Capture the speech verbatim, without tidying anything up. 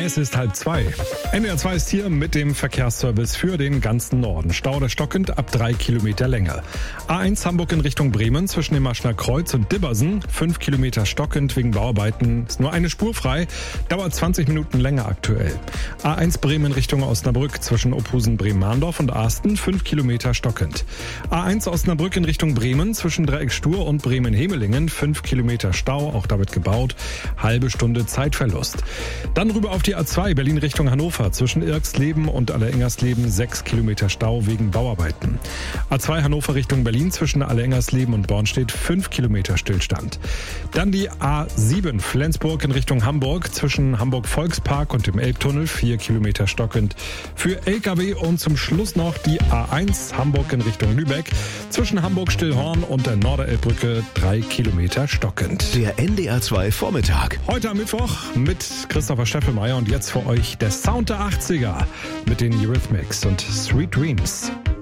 Es ist halb zwei. N D R zwei ist hier mit dem Verkehrsservice für den ganzen Norden. Stau stockend ab drei Kilometer Länge. A eins Hamburg in Richtung Bremen zwischen dem Maschner Kreuz und Dibbersen. fünf Kilometer stockend wegen Bauarbeiten. Ist nur eine Spur frei. Dauert zwanzig Minuten länger aktuell. A eins Bremen Richtung Osnabrück zwischen Ophusen Bremen-Mahndorf und Arsten. fünf Kilometer stockend. A eins Osnabrück in Richtung Bremen zwischen Dreieck Stur und Bremen-Hemelingen. fünf Kilometer Stau. Auch da wird gebaut. Halbe Stunde Zeitverlust. Dann rüber auf die A zwei Berlin Richtung Hannover zwischen Irksleben und Allerengersleben sechs Kilometer Stau wegen Bauarbeiten. A zwei Hannover Richtung Berlin zwischen Allerengersleben und Bornstedt fünf Kilometer Stillstand. Dann die A sieben Flensburg in Richtung Hamburg zwischen Hamburg Volkspark und dem Elbtunnel vier Kilometer stockend für L K W und zum Schluss noch die A eins Hamburg in Richtung Lübeck zwischen Hamburg-Stillhorn und der Norderelbbrücke drei Kilometer stockend. Der N D R zwei Vormittag. Heute am Mittwoch mit Christopher Steffelmeier und jetzt für euch der Sound der achtziger mit den Eurythmics und Sweet Dreams.